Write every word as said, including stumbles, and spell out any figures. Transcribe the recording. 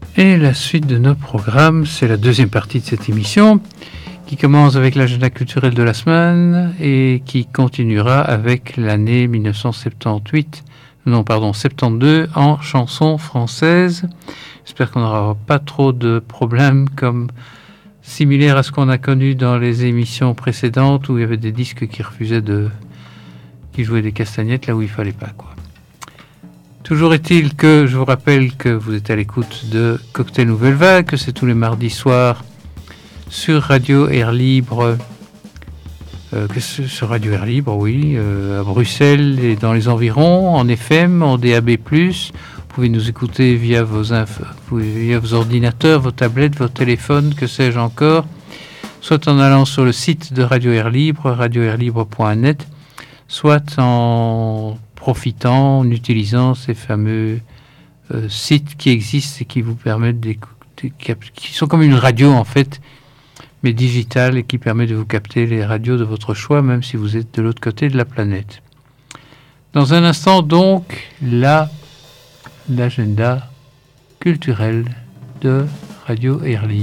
Et la suite de nos programmes, c'est la deuxième partie de cette émission qui commence avec l'agenda culturel de la semaine et qui continuera avec l'année dix-neuf cent soixante-dix-huit, non pardon, soixante-douze en chanson française. J'espère qu'on n'aura pas trop de problèmes comme similaires à ce qu'on a connu dans les émissions précédentes où il y avait des disques qui refusaient de... qui jouaient des castagnettes là où il fallait pas, quoi. Toujours est-il que je vous rappelle que vous êtes à l'écoute de Cocktail Nouvelle Vague, que c'est tous les mardis soirs sur Radio Air Libre, euh, que c'est sur Radio Air Libre, oui, euh, à Bruxelles et dans les environs, en F M, en D A B plus. Vous pouvez nous écouter via vos, inf- via vos ordinateurs, vos tablettes, vos téléphones, que sais-je encore, soit en allant sur le site de Radio Air Libre, radio air libre point net, soit en profitant, en utilisant ces fameux euh, sites qui existent et qui vous permettent d'écouter, qui sont comme une radio en fait, mais digitale et qui permet de vous capter les radios de votre choix, même si vous êtes de l'autre côté de la planète. Dans un instant donc, là, l'agenda culturel de Radio Air Libre.